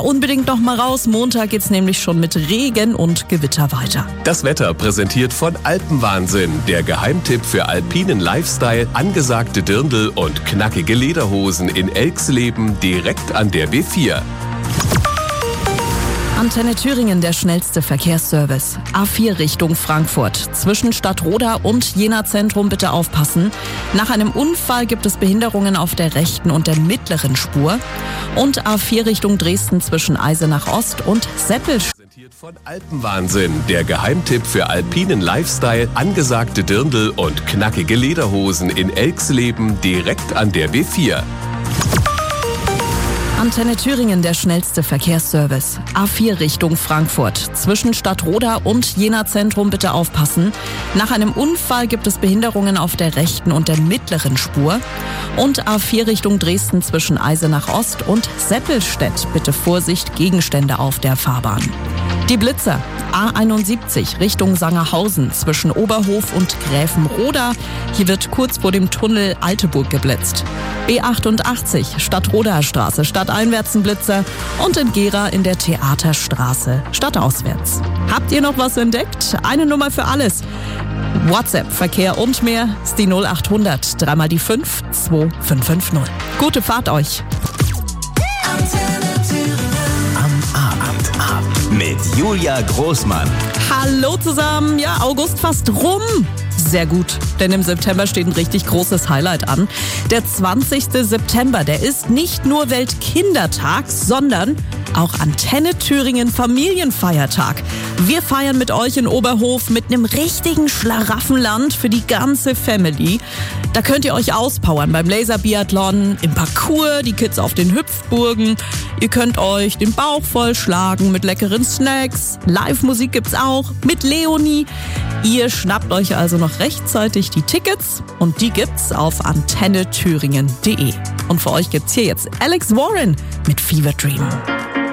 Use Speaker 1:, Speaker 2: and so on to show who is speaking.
Speaker 1: unbedingt noch mal raus. Montag geht's nämlich schon mit Regen und Gewitter weiter.
Speaker 2: Das Wetter präsentiert von Alpenwahnsinn, der Geheimtipp für alpinen Lifestyle, angesagte Dirndl und knackige Lederhosen in Elxleben direkt an der B4.
Speaker 1: Antenne Thüringen, der schnellste Verkehrsservice. A4 Richtung Frankfurt. Zwischen Stadtroda und Jena Zentrum bitte aufpassen. Nach einem Unfall gibt es Behinderungen auf der rechten und der mittleren Spur. Und A4 Richtung Dresden zwischen Eisenach Ost und Seppelstadt.
Speaker 2: Präsentiert von Alpenwahnsinn, der Geheimtipp für alpinen Lifestyle, angesagte Dirndl und knackige Lederhosen in Elxleben direkt an der B4.
Speaker 1: Antenne Thüringen, der schnellste Verkehrsservice. A4 Richtung Frankfurt. Zwischen Stadtroda und Jena Zentrum bitte aufpassen. Nach einem Unfall gibt es Behinderungen auf der rechten und der mittleren Spur. Und A4 Richtung Dresden zwischen Eisenach Ost und Seppelstedt. Bitte Vorsicht, Gegenstände auf der Fahrbahn. Die Blitzer. A71 Richtung Sangerhausen zwischen Oberhof und Gräfenroda. Hier wird kurz vor dem Tunnel Alteburg geblitzt. B88 Stadtrodaer Straße stadteinwärts ein Blitzer und in Gera in der Theaterstraße stadtauswärts. Habt ihr noch was entdeckt? Eine Nummer für alles. WhatsApp, Verkehr und mehr ist die 0800 3 mal die 5 2550. Gute Fahrt euch.
Speaker 3: Mit Julia Großmann.
Speaker 1: Hallo zusammen. Ja, August fast rum. Sehr gut, denn im September steht ein richtig großes Highlight an. Der 20. September, der ist nicht nur Weltkindertag, sondern auch Antenne Thüringen Familienfeiertag. Wir feiern mit euch in Oberhof mit einem richtigen Schlaraffenland für die ganze Family. Da könnt ihr euch auspowern beim Laserbiathlon, im Parcours, die Kids auf den Hüpfburgen. Ihr könnt euch den Bauch vollschlagen mit leckeren Snacks. Live-Musik gibt's auch mit Leonie. Ihr schnappt euch also noch rechtzeitig die Tickets und die gibt's auf antennethüringen.de. Und für euch gibt's hier jetzt Alex Warren mit Fever Dream.